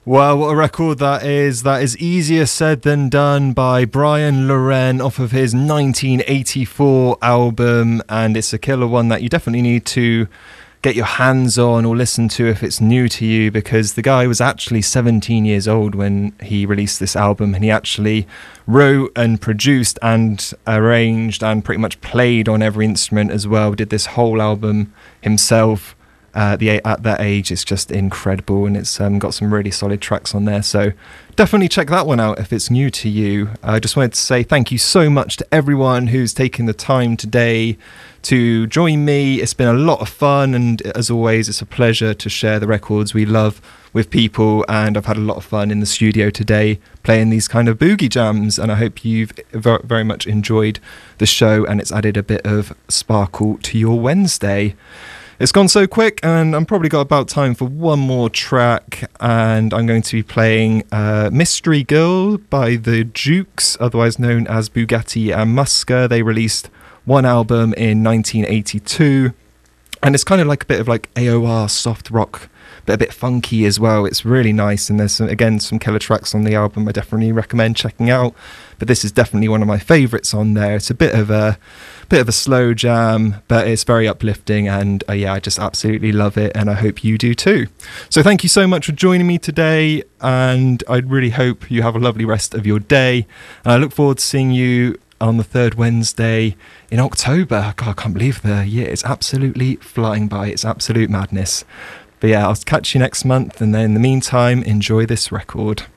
Wow, what a record that is. That is easier said than done by Brian Loren off of his 1984 album, and it's a killer one that you definitely need to get your hands on or listen to if it's new to you, because the guy was actually 17 years old when he released this album, and he actually wrote and produced and arranged and pretty much played on every instrument as well. Did this whole album himself. At that age, it's just incredible, and it's got some really solid tracks on there, so definitely check that one out if it's new to you. I just wanted to say thank you so much to everyone who's taken the time today to join me. It's been a lot of fun, and as always, it's a pleasure to share the records we love with people, and I've had a lot of fun in the studio today playing these kind of boogie jams, and I hope you've very much enjoyed the show and it's added a bit of sparkle to your Wednesday. It's gone so quick, and I'm probably got about time for one more track, and I'm going to be playing Mystery Girl by the Jukes, otherwise known as Bugatti and Muska. They released one album in 1982, and it's kind of like a bit of like AOR soft rock, but a bit funky as well. It's really nice, and there's some killer tracks on the album I definitely recommend checking out, but this is definitely one of my favourites on there. It's a bit of a slow jam, but it's very uplifting, and I just absolutely love it, and I hope you do too. So thank you so much for joining me today, and I really hope you have a lovely rest of your day, and I look forward to seeing you on the third Wednesday in October. God, I can't believe the year is absolutely flying by. It's absolute madness. But yeah, I'll catch you next month, and then in the meantime, enjoy this record.